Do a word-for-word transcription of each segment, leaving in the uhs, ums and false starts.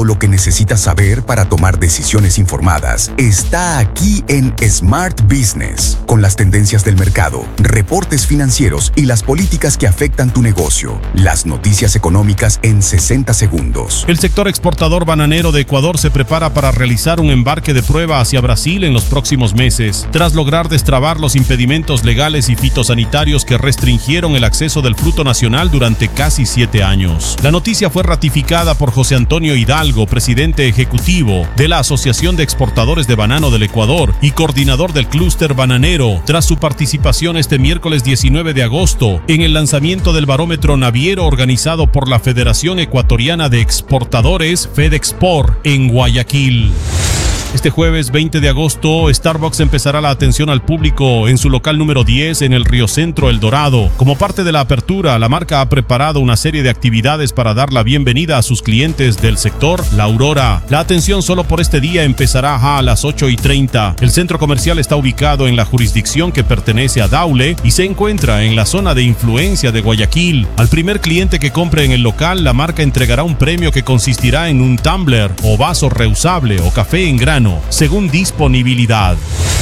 Todo lo que necesitas saber para tomar decisiones informadas está aquí en Smart Business, con las tendencias del mercado, reportes financieros y las políticas que afectan tu negocio. Las noticias económicas en sesenta segundos. El sector exportador bananero de Ecuador se prepara para realizar un embarque de prueba hacia Brasil en los próximos meses, tras lograr destrabar los impedimentos legales y fitosanitarios que restringieron el acceso del fruto nacional durante casi siete años. La noticia fue ratificada por José Antonio Hidalgo, presidente ejecutivo de la Asociación de Exportadores de Banano del Ecuador y coordinador del clúster bananero, tras su participación este miércoles diecinueve de agosto en el lanzamiento del barómetro naviero organizado por la Federación Ecuatoriana de Exportadores, FedExport, en Guayaquil. Este jueves veinte de agosto, Starbucks empezará la atención al público en su local número diez en el Río Centro, El Dorado. Como parte de la apertura, la marca ha preparado una serie de actividades para dar la bienvenida a sus clientes del sector La Aurora. La atención solo por este día empezará a las ocho y treinta. El centro comercial está ubicado en la jurisdicción que pertenece a Daule y se encuentra en la zona de influencia de Guayaquil. Al primer cliente que compre en el local, la marca entregará un premio que consistirá en un tumbler o vaso reusable o café en grano, según disponibilidad.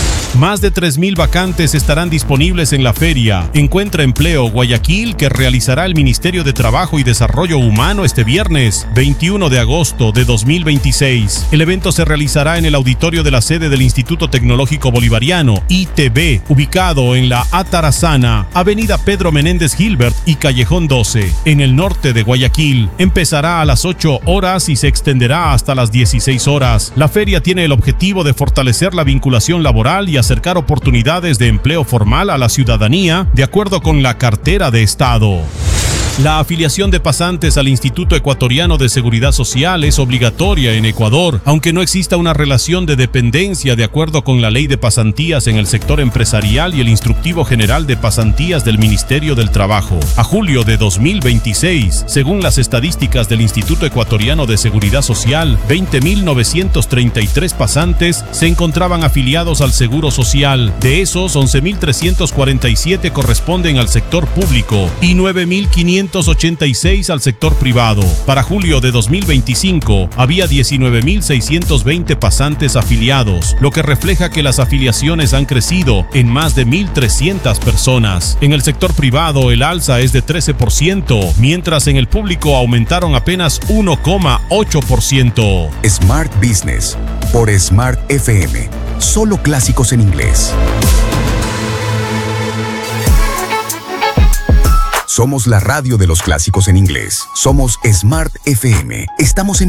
Más de tres mil vacantes estarán disponibles en la feria Encuentra Empleo Guayaquil, que realizará el Ministerio de Trabajo y Desarrollo Humano este viernes veintiuno de agosto de dos mil veintiséis. El evento se realizará en el auditorio de la sede del Instituto Tecnológico Bolivariano, I T B, ubicado en la Atarazana, Avenida Pedro Menéndez Gilbert y Callejón doce, en el norte de Guayaquil. Empezará a las ocho horas y se extenderá hasta las dieciséis horas. La feria tiene el objetivo de fortalecer la vinculación laboral y acercar oportunidades de empleo formal a la ciudadanía, de acuerdo con la cartera de Estado. La afiliación de pasantes al Instituto Ecuatoriano de Seguridad Social es obligatoria en Ecuador, aunque no exista una relación de dependencia de acuerdo con la Ley de Pasantías en el sector empresarial y el Instructivo General de Pasantías del Ministerio del Trabajo. A julio de dos mil veintiséis, según las estadísticas del Instituto Ecuatoriano de Seguridad Social, veinte mil novecientos treinta y tres pasantes se encontraban afiliados al Seguro Social. De esos, once mil trescientos cuarenta y siete corresponden al sector público y nueve mil quinientos ochenta y seis al sector privado. Para julio de dos mil veinticinco había diecinueve mil seiscientos veinte pasantes afiliados, lo que refleja que las afiliaciones han crecido en más de mil trescientas personas. En el sector privado el alza es de trece por ciento, mientras en el público aumentaron apenas uno coma ocho por ciento. Smart Business por Smart F M. Solo clásicos en inglés. Somos la radio de los clásicos en inglés. Somos Smart F M. Estamos en